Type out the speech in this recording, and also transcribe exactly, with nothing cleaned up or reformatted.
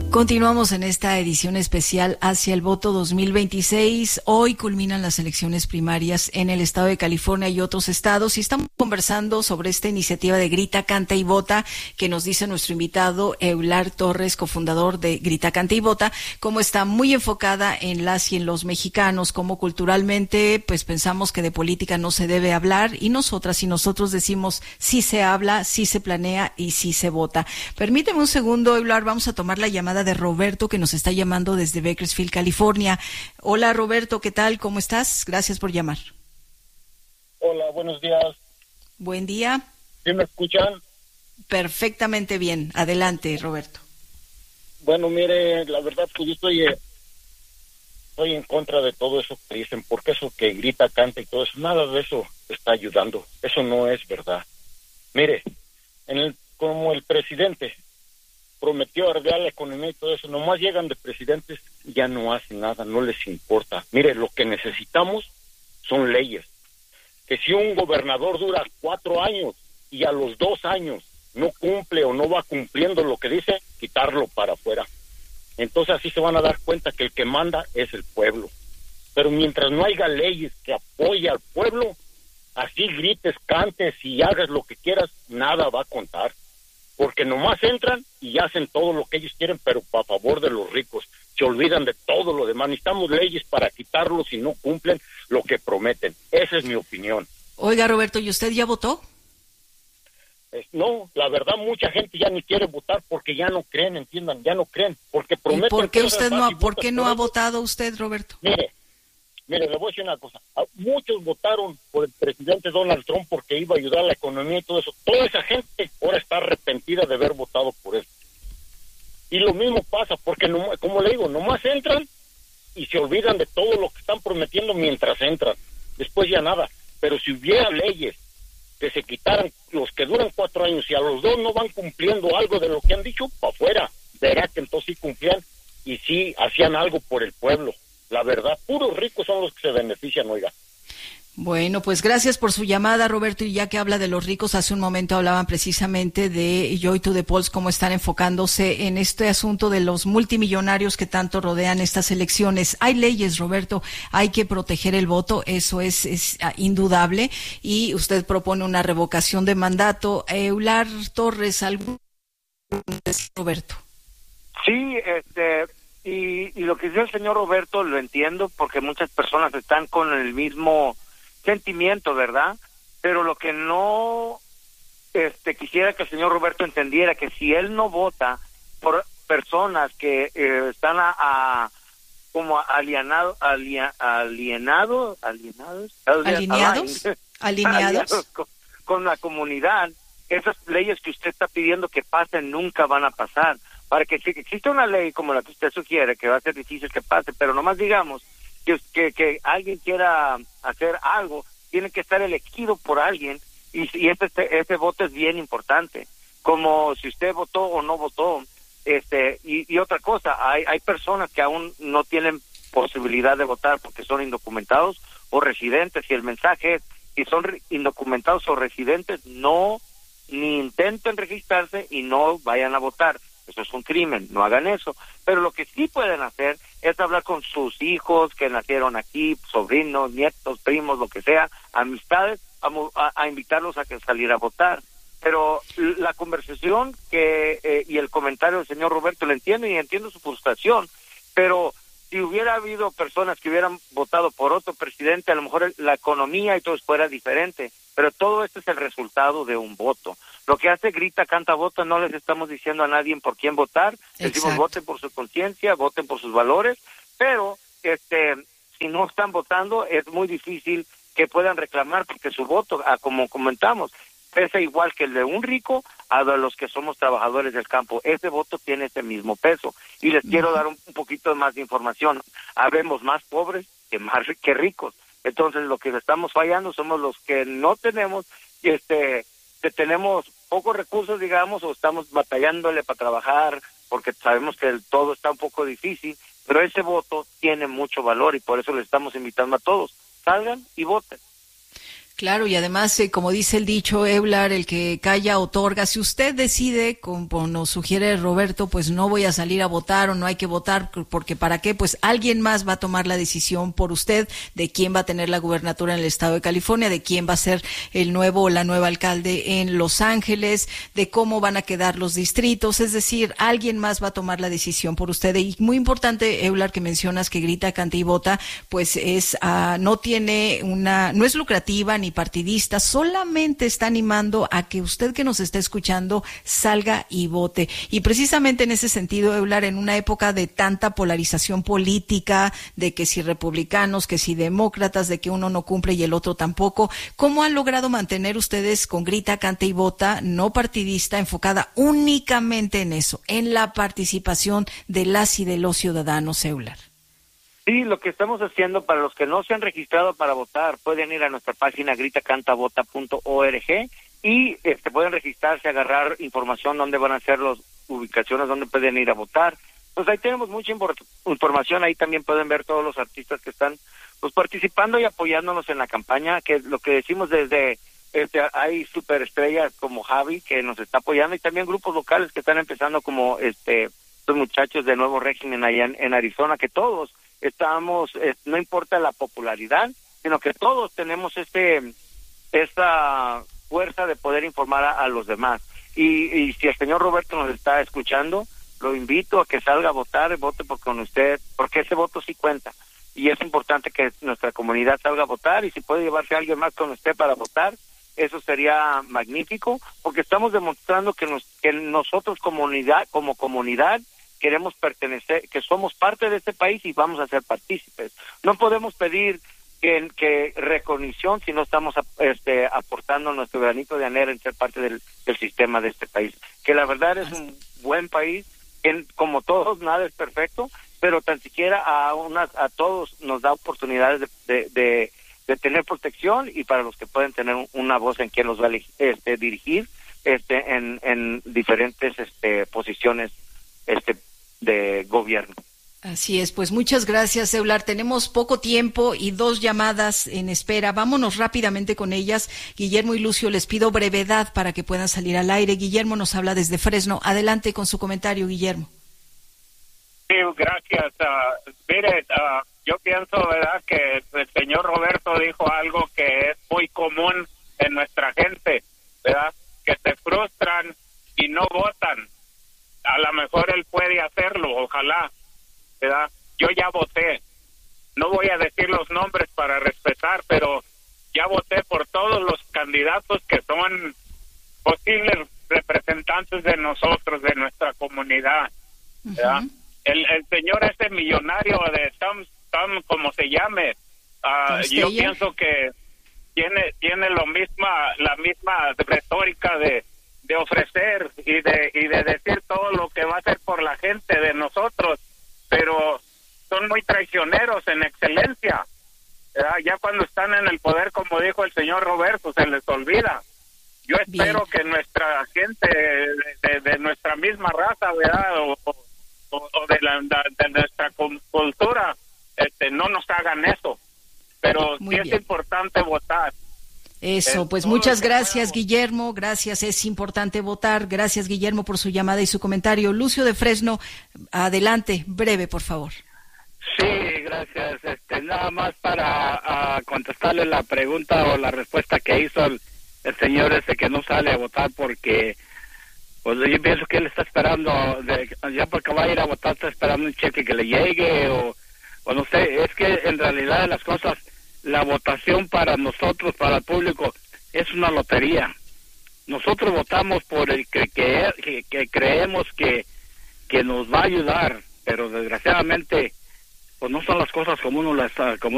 Continuamos en esta edición especial hacia el voto dos mil veintiséis. Hoy culminan las elecciones primarias en el estado de California y otros estados y estamos conversando sobre esta iniciativa de Grita, Canta y Vota que nos dice nuestro invitado Eular Torres, cofundador de Grita, Canta y Vota, cómo está muy enfocada en las y en los mexicanos, cómo culturalmente pues pensamos que de política no se debe hablar y nosotras y nosotros decimos sí se habla, sí se planea y sí se vota. Permíteme un segundo, Eular, vamos a tomar la llamada de Roberto, que nos está llamando desde Bakersfield, California. Hola, Roberto, ¿qué tal? ¿Cómo estás? Gracias por llamar. Hola, buenos días. Buen día. ¿Sí me escuchan? Perfectamente bien. Adelante, Roberto. Bueno, mire, la verdad, pues yo estoy, eh, estoy en contra de todo eso que dicen, porque eso que grita, canta y todo eso, nada de eso está ayudando. Eso no es verdad. Mire, en el, como el presidente prometió arreglar la economía y todo eso, nomás llegan de presidentes, ya no hacen nada, no les importa. Mire, lo que necesitamos son leyes. Que si un gobernador dura cuatro años y a los dos años no cumple o no va cumpliendo lo que dice, quitarlo para afuera. Entonces así se van a dar cuenta que el que manda es el pueblo. Pero mientras no haya leyes que apoyen al pueblo, así grites, cantes y hagas lo que quieras, nada va a contar. Porque nomás entran y hacen todo lo que ellos quieren, pero a favor de los ricos. Se olvidan de todo lo demás. Necesitamos leyes para quitarlos si no cumplen lo que prometen. Esa es mi opinión. Oiga, Roberto, ¿y usted ya votó? Es, no, la verdad, mucha gente ya ni quiere votar porque ya no creen, entiendan, ya no creen. Porque prometen. ¿Y por qué usted no, ha, por qué no ha votado usted, Roberto? Mire, mire, le voy a decir una cosa. Muchos votaron por el presidente Donald Trump porque iba a ayudar a la economía y todo eso. Toda esa gente ahora está arrepentida de haber votado por él. Y lo mismo pasa porque, no, como le digo, nomás entran y se olvidan de todo lo que están prometiendo mientras entran. Después ya nada. Pero si hubiera leyes que se quitaran los que duran cuatro años y a los dos no van cumpliendo algo de lo que han dicho, para afuera. Verá que entonces sí cumplían y sí hacían algo por el pueblo. La verdad, puros ricos son los que se benefician, oiga. Bueno, pues gracias por su llamada, Roberto, y ya que habla de los ricos, hace un momento hablaban precisamente de Joy to the Polls, cómo están enfocándose en este asunto de los multimillonarios que tanto rodean estas elecciones. Hay leyes, Roberto, hay que proteger el voto, eso es, es indudable, y usted propone una revocación de mandato. Eular Torres, ¿algún Roberto? Sí, este... Y, y lo que dice el señor Roberto lo entiendo porque muchas personas están con el mismo sentimiento, ¿verdad? Pero lo que no este quisiera que el señor Roberto entendiera que si él no vota por personas que eh, están a, a como alienado, alia, alienado, alienados, alineados, alineados con, con la comunidad, esas leyes que usted está pidiendo que pasen nunca van a pasar. Para que si existe una ley como la que usted sugiere, que va a ser difícil que pase, pero nomás digamos que, que, que alguien quiera hacer algo, tiene que estar elegido por alguien, y, y este, este voto es bien importante, como si usted votó o no votó. este Y, y otra cosa, hay, hay personas que aún no tienen posibilidad de votar porque son indocumentados o residentes, y el mensaje es, si son indocumentados o residentes, no, ni intenten registrarse y no vayan a votar. Eso es un crimen, no hagan eso. Pero lo que sí pueden hacer es hablar con sus hijos que nacieron aquí, sobrinos, nietos, primos, lo que sea, amistades, a, a, a invitarlos a que salir a votar. Pero la conversación que eh, y el comentario del señor Roberto, lo entiendo y entiendo su frustración, pero si hubiera habido personas que hubieran votado por otro presidente, a lo mejor la economía y todo fuera diferente. Pero todo esto es el resultado de un voto. Lo que hace Grita, Canta, Vota, no les estamos diciendo a nadie por quién votar. Exacto. Decimos voten por su conciencia, voten por sus valores, pero este si no están votando es muy difícil que puedan reclamar porque su voto, como comentamos, pesa igual que el de un rico a de los que somos trabajadores del campo. Ese voto tiene ese mismo peso. Y les uh-huh. quiero dar un, un poquito más de información. Habemos más pobres que más que ricos. Entonces lo que estamos fallando somos los que no tenemos, este, que tenemos pocos recursos, digamos, o estamos batallándole para trabajar, porque sabemos que el, todo está un poco difícil, pero ese voto tiene mucho valor y por eso le estamos invitando a todos, salgan y voten. Claro, y además, eh, como dice el dicho, Eulard, el que calla otorga. Si usted decide, como nos sugiere Roberto, pues no voy a salir a votar o no hay que votar, porque ¿para qué? Pues alguien más va a tomar la decisión por usted de quién va a tener la gubernatura en el estado de California, de quién va a ser el nuevo o la nueva alcalde en Los Ángeles, de cómo van a quedar los distritos. Es decir, alguien más va a tomar la decisión por usted. Y muy importante, Eulard, que mencionas que grita, canta y vota, pues es uh, no tiene una, no es lucrativa ni partidista, solamente está animando a que usted que nos está escuchando salga y vote. Y precisamente en ese sentido, Eulard, en una época de tanta polarización política, de que si republicanos, que si demócratas, de que uno no cumple y el otro tampoco, ¿cómo han logrado mantener ustedes con grita, canta y vota, no partidista, enfocada únicamente en eso, en la participación de las y de los ciudadanos, Eulard? Sí, lo que estamos haciendo, para los que no se han registrado para votar, pueden ir a nuestra página grita canta vota punto org y este, pueden registrarse, agarrar información donde van a ser las ubicaciones donde pueden ir a votar. Pues ahí tenemos mucha información, ahí también pueden ver todos los artistas que están pues participando y apoyándonos en la campaña, que es lo que decimos desde, este, hay superestrellas como Javi que nos está apoyando y también grupos locales que están empezando como este los muchachos de Nuevo Régimen allá en, en Arizona, que todos estamos, eh, no importa la popularidad, sino que todos tenemos este esta fuerza de poder informar a, a los demás. Y, y si el señor Roberto nos está escuchando, lo invito a que salga a votar, vote por con usted, porque ese voto sí cuenta. Y es importante que nuestra comunidad salga a votar, y si puede llevarse a alguien más con usted para votar, eso sería magnífico, porque estamos demostrando que, nos, que nosotros comunidad, como comunidad, queremos pertenecer, que somos parte de este país y vamos a ser partícipes. No podemos pedir que, que recognición si no estamos este, aportando nuestro granito de arena en ser parte del, del sistema de este país. Que la verdad es un buen país, en, como todos, nada es perfecto, pero tan siquiera a unas, a todos nos da oportunidades de, de, de, de tener protección, y para los que pueden tener una voz en quien los va a este, dirigir este, en, en diferentes este, posiciones este de gobierno. Así es, pues muchas gracias, Eulard. Tenemos poco tiempo y dos llamadas en espera. Vámonos rápidamente con ellas. Guillermo y Lucio, les pido brevedad para que puedan salir al aire. Guillermo nos habla desde Fresno. Adelante con su comentario, Guillermo. Sí, gracias. Uh, mire, uh, yo pienso, ¿verdad?, que el señor Roberto dijo algo que es muy común en nuestra gente, ¿verdad?, que se frustran y no votan. A lo mejor él puede hacerlo, ojalá, ¿verdad? Yo ya voté. No voy a decir los nombres para respetar, pero ya voté por todos los candidatos que son posibles representantes de nosotros, de nuestra comunidad, ¿verdad? Uh-huh. El, el señor ese millonario de Tom, Tom como se llame, uh, yo pienso que tiene tiene lo misma la misma retórica de de ofrecer y de y de decir todo lo que va a hacer por la gente de nosotros, pero son muy traicioneros en excelencia, ¿verdad? Ya cuando están en el poder, como dijo el señor Roberto, se les olvida. Yo espero Bien. que nuestra gente de, de, de nuestra misma raza, ¿verdad?, o, o, o de, la, de nuestra cultura, este, no nos hagan eso, pero muy sí bien. Es importante votar. Eso, pues muchas gracias, Guillermo, gracias, es importante votar. Gracias, Guillermo, por su llamada y su comentario. Lucio de Fresno, adelante, breve, por favor. Sí, gracias. Este, nada más para uh, contestarle la pregunta o la respuesta que hizo el, el señor ese que no sale a votar porque, pues yo pienso que él está esperando, de, ya porque va a ir a votar, está esperando un cheque que le llegue o, o no sé, es que en realidad las cosas... La votación para nosotros, para el público, es una lotería. Nosotros votamos por el que, que, que, que creemos que, que nos va a ayudar, pero desgraciadamente pues no son las cosas como uno las como